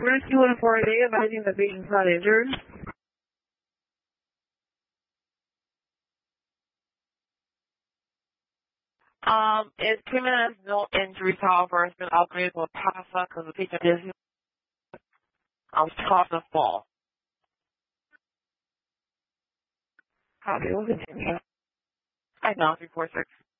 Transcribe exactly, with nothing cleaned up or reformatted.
Rescue one four eight, advising the patient's not injured. Um, it's treatment has no injuries, however, it's been upgraded to a PASA because the patient is um, caused a fall. Copy, we'll continue. I know, three four six.